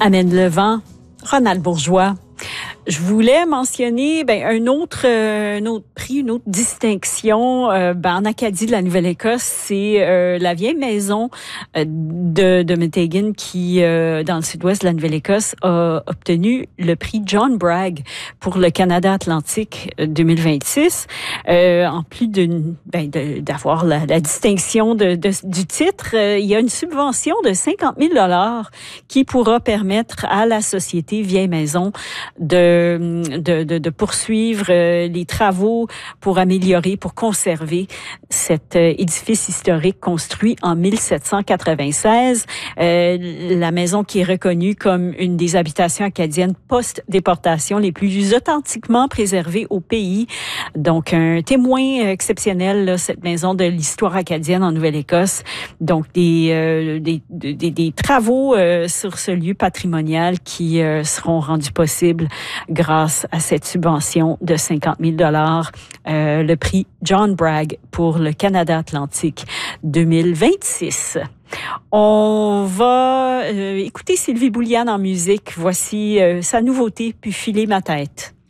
Amène le vent, Ronald Bourgeois. Je voulais mentionner un autre prix, une autre distinction en Acadie de la Nouvelle-Écosse, c'est la vieille maison de Meteghan qui, dans le sud-ouest de la Nouvelle-Écosse, a obtenu le prix John Bragg pour le Canada Atlantique 2026. En plus d'avoir la distinction du titre, il y a une subvention de 50 000 $ qui pourra permettre à la société Vieille Maison de poursuivre les travaux pour améliorer, pour conserver cet édifice historique construit en 1796. La maison qui est reconnue comme une des habitations acadiennes post-déportation les plus authentiquement préservées au pays. Donc, un témoin exceptionnel, là, cette maison de l'histoire acadienne en Nouvelle-Écosse. Donc, des travaux sur ce lieu patrimonial qui seront rendus possibles grâce à cette subvention de 50 000 $, le prix John Bragg pour le Canada Atlantique 2026. On va écouter Sylvie Bouliane en musique. Voici sa nouveauté, Puis filer ma tête.